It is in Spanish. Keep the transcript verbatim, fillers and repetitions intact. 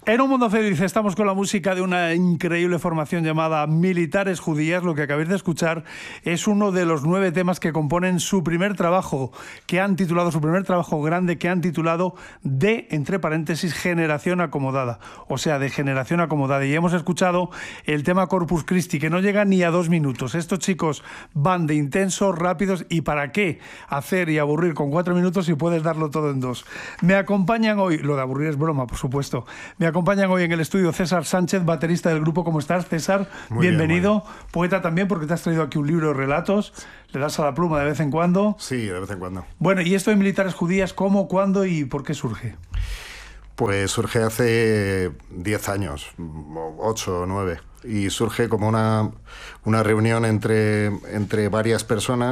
En un mundo feliz estamos con la música de una increíble formación llamada Militares Judías. Lo que acabáis de escuchar es uno de los nueve temas que componen su primer trabajo, que han titulado, su primer trabajo grande, que han titulado de, entre paréntesis, Generación Acomodada. O sea, de Generación Acomodada. Y hemos escuchado el tema Corpus Christi, que no llega ni a dos minutos. Estos chicos van de intensos, rápidos, y ¿para qué hacer y aburrir con cuatro minutos si puedes darlo todo en dos? Me acompañan hoy, lo de aburrir es broma, por supuesto, me acompañan hoy en el estudio César Sánchez, baterista del grupo. ¿Cómo estás, César? Muy Bienvenido. Bien, muy Poeta también, porque te has traído aquí un libro de relatos. ¿Le das a la pluma de vez en cuando? Sí, de vez en cuando. Bueno, ¿y esto de Militares Judías cómo, cuándo y por qué surge? Pues surge hace diez años, ocho o nueve, y surge como una, una reunión entre, entre varias personas